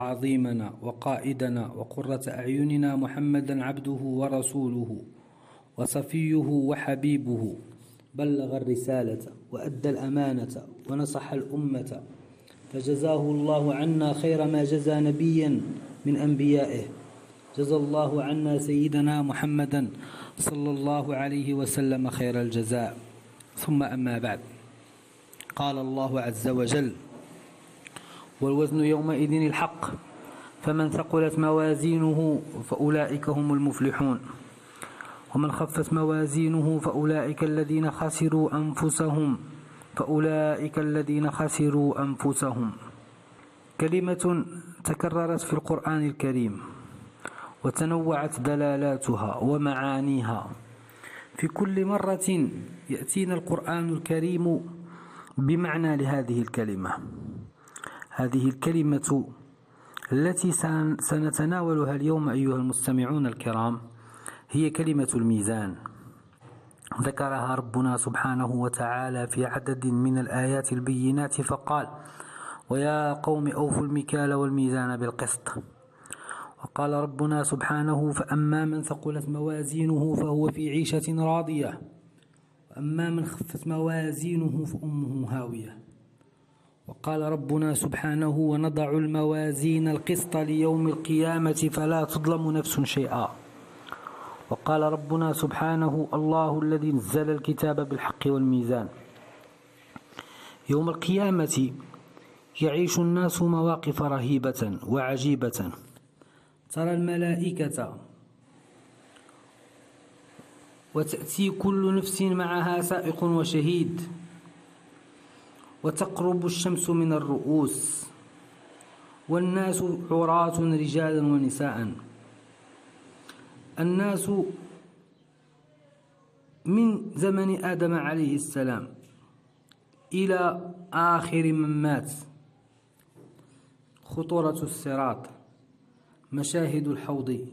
عظيمنا وقائدنا وقرة أعيننا محمدا عبده ورسوله وصفيه وحبيبه، بلغ الرسالة وأدى الأمانة ونصح الأمة، فجزاه الله عنا خير ما جزى نبيا من أنبيائه. جزى الله عنا سيدنا محمدا صلى الله عليه وسلم خير الجزاء. ثم أما بعد، قال الله عز وجل: والوزن يومئذ الحق، فمن ثقلت موازينه فأولئك هم المفلحون، ومن خفت موازينه فأولئك الذين خسروا أنفسهم. كلمة تكررت في القرآن الكريم وتنوعت دلالاتها ومعانيها. في كل مرة يأتينا القرآن الكريم بمعنى لهذه الكلمة. هذه الكلمة التي سنتناولها اليوم أيها المستمعون الكرام هي كلمة الميزان. ذكرها ربنا سبحانه وتعالى في عدد من الآيات البينات فقال: ويا قوم أوفوا المكيال والميزان بالقسط. وقال ربنا سبحانه: فأما من ثقلت موازينه فهو في عيشة راضية، وأما من خفت موازينه فأمه هاوية. وقال ربنا سبحانه: ونضع الموازين القسط ليوم القيامة فلا تظلم نفس شيئا. وقال ربنا سبحانه: الله الذي نزل الكتاب بالحق والميزان. يوم القيامة يعيش الناس مواقف رهيبة وعجيبة. ترى الملائكة وتأتي كل نفس معها سائق وشهيد، وتقرب الشمس من الرؤوس، والناس عراة رجالا ونساء. الناس من زمن آدم عليه السلام إلى آخر من مات. خطورة الصراط، مشاهد الحوض،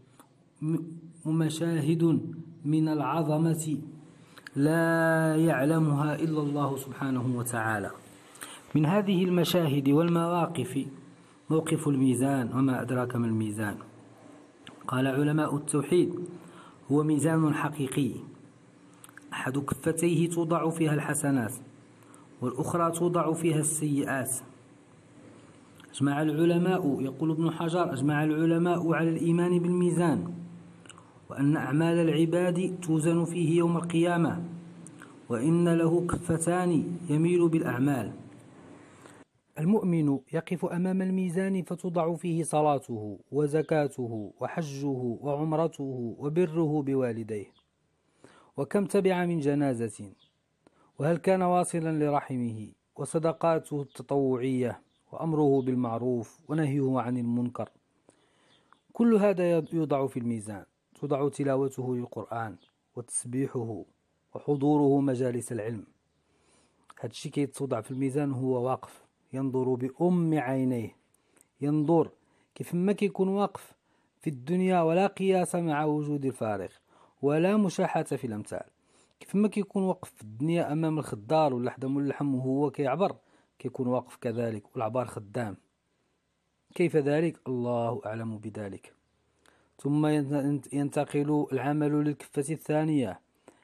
ومشاهد من العظمة لا يعلمها إلا الله سبحانه وتعالى. من هذه المشاهد والمواقف موقف الميزان، وما أدراك ما الميزان. قال علماء التوحيد: هو ميزان حقيقي، أحد كفتيه توضع فيها الحسنات والأخرى توضع فيها السيئات. أجمع العلماء، يقول ابن حجر: أجمع العلماء على الإيمان بالميزان، وأن أعمال العباد توزن فيه يوم القيامة، وإن له كفتان يميل بالأعمال. المؤمن يقف أمام الميزان فتوضع فيه صلاته وزكاته وحجه وعمرته وبره بوالديه، وكم تبع من جنازة، وهل كان واصلا لرحمه، وصدقاته التطوعية، وأمره بالمعروف ونهيه عن المنكر. كل هذا يوضع في الميزان. توضع تلاوته للقرآن وتسبيحه وحضوره مجالس العلم. هذا الشيء كيتوضع في الميزان. هو واقف ينظر بأم عينيه، ينظر كيف ما كيكون واقف في الدنيا، ولا قياس مع وجود الفارغ ولا مشاحة في الأمثال. كيف ما كيكون واقف في الدنيا أمام الخدار ولا حدا اللحم وهو كيعبر، كيكون واقف كذلك، والعبار خدام. كيف ذلك؟ الله أعلم بذلك. ثم ينتقل العمل للكفة الثانية،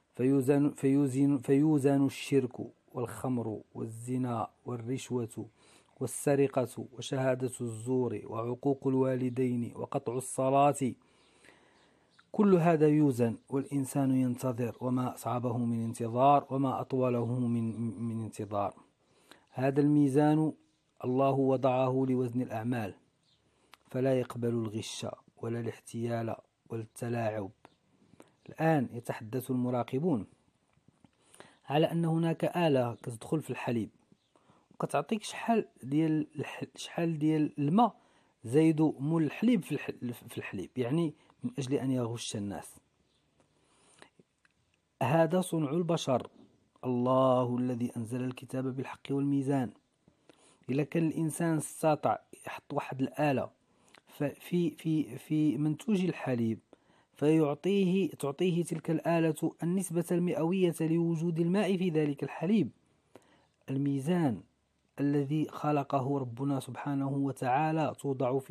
فيوزن الشرك والخمر والزنا والرشوة والسرقة وشهادة الزور وعقوق الوالدين وقطع الصلاة. كل هذا يوزن، والإنسان ينتظر، وما أصعبه من انتظار وما أطوله من انتظار. هذا الميزان الله وضعه لوزن الأعمال، فلا يقبل الغش ولا الاحتيال ولا التلاعب. الآن يتحدث المراقبون على أن هناك آلة كتدخل في الحليب وكتعطيك شحال ديال الماء زايد مول الحليب في الحليب، يعني من أجل أن يغش الناس. هذا صنع البشر. الله الذي أنزل الكتاب بالحق والميزان. إذا كان الإنسان استطاع يحط واحد الآلة في منتوج الحليب تعطيه تلك الآلة النسبة المئوية لوجود الماء في ذلك الحليب، الميزان الذي خلقه ربنا سبحانه وتعالى توضع